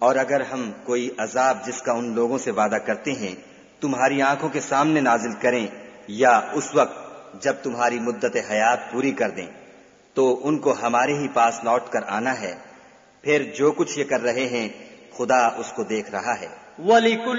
और अगर हम कोई अजाब जिसका उन लोगों से वादा करते हैं तुम्हारी आंखों के सामने नाजिल करें या उस वक्त जब तुम्हारी मुद्दत हयात पूरी कर दें, तो उनको हमारे ही पास लौट कर आना है। फिर जो कुछ ये कर रहे हैं खुदा उसको देख रहा है।